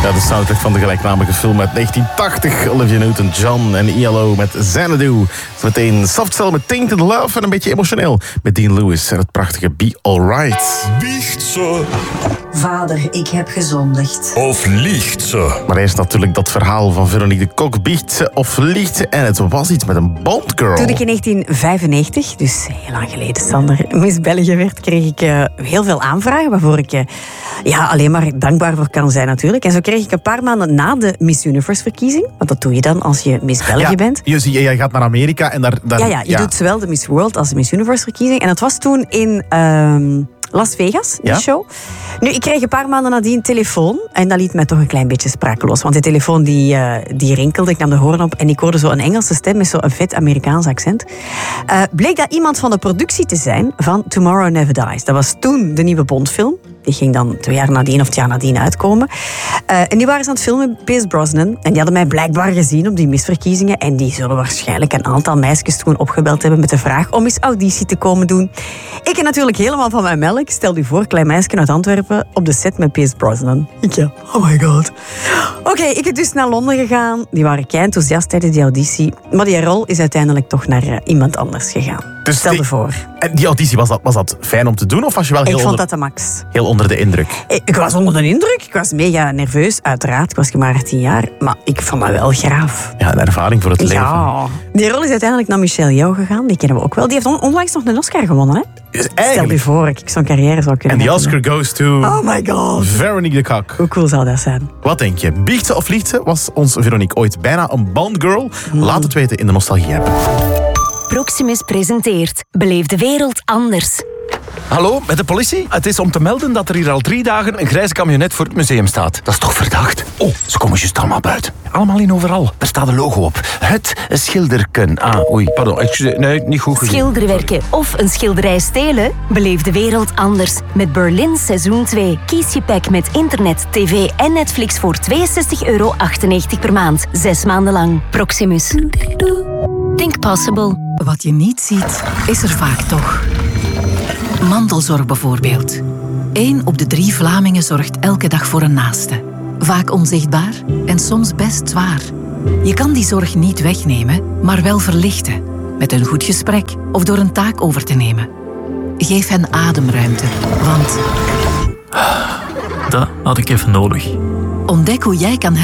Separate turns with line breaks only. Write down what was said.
Ja, de soundtrack van de gelijknamige film uit 1980. Olivia Newton-John en ELO met Xanadu. Meteen Soft Cell met Tainted Love en een beetje emotioneel met Dean Lewis en het prachtige Be Alright.
Biecht ze
Vader, ik heb gezondigd.
of liegt ze?
Maar eerst natuurlijk dat verhaal van Veronique de Kok. Biecht ze of liegt ze? En het was iets met een Bond Girl.
Toen ik in 1995, dus heel lang geleden, Sander, Miss België werd, kreeg ik heel veel aanvragen waarvoor ik alleen maar dankbaar voor kan zijn natuurlijk. En zo kreeg ik een paar maanden na de Miss Universe-verkiezing, want dat doe je dan als je Miss België bent.
Jij gaat naar Amerika en daar
Je doet zowel de Miss World als de Miss Universe-verkiezing. En dat was toen in Las Vegas, die show. Nu, ik kreeg een paar maanden nadien een telefoon. En dat liet mij toch een klein beetje sprakeloos. Want die telefoon die rinkelde. Ik nam de hoorn op en ik hoorde zo een Engelse stem met zo'n vet Amerikaans accent. Bleek dat iemand van de productie te zijn van Tomorrow Never Dies. Dat was toen de nieuwe Bondfilm. Die ging dan 2 jaar nadien of het jaar nadien uitkomen. En die waren ze aan het filmen met Pierce Brosnan. En die hadden mij blijkbaar gezien op die misverkiezingen. En die zullen waarschijnlijk een aantal meisjes toen opgebeld hebben met de vraag om eens auditie te komen doen. Ik natuurlijk helemaal van mijn melk. Stel je voor, klein meisje uit Antwerpen op de set met Pierce Brosnan. Oh my god. Oké, ik ben dus naar Londen gegaan. Die waren kei enthousiast tijdens die auditie. Maar die rol is uiteindelijk toch naar iemand anders gegaan.
Dus
stel je voor.
En die auditie, was dat fijn om te doen? Of was je wel
Ik vond dat de max.
heel onder de indruk?
Ik was onder de indruk. Ik was mega nerveus, uiteraard. Ik was maar 18 jaar. Maar ik vond dat wel graaf.
Ja, een ervaring voor het leven.
Ja. Die rol is uiteindelijk naar Michelle Yeoh gegaan. Die kennen we ook wel. Die heeft onlangs nog een Oscar gewonnen. Hè?
Dus
Stel je voor, ik zo'n carrière zou kunnen
En die
hebben.
Oscar goes to...
Oh my god.
Veronique de Kok.
Hoe cool zou dat zijn?
Wat denk je? Biecht ze of liegt ze? Was ons Veronique ooit bijna een Bond Girl? Laat het weten in de Nostalgie-app.
Proximus presenteert Beleef de wereld anders.
Hallo, met de politie? Het is om te melden dat er hier al 3 dagen een grijze camionet voor het museum staat. Dat is toch verdacht? Oh, ze komen juist allemaal buiten. Allemaal in overal. Daar staat een logo op. Het schilderken. Pardon. Excuseer. Nee, niet goed gezien.
Schilderwerken of een schilderij stelen? Beleef de wereld anders. Met Berlin Seizoen 2. Kies je pack met internet, tv en Netflix voor €62,98 per maand. 6 maanden lang. Proximus. Think possible.
Wat je niet ziet, is er vaak toch. Mantelzorg bijvoorbeeld. 1 op de 3 Vlamingen zorgt elke dag voor een naaste. Vaak onzichtbaar en soms best zwaar. Je kan die zorg niet wegnemen, maar wel verlichten. Met een goed gesprek of door een taak over te nemen. Geef hen ademruimte, want...
Dat had ik even nodig.
Ontdek hoe jij kan helpen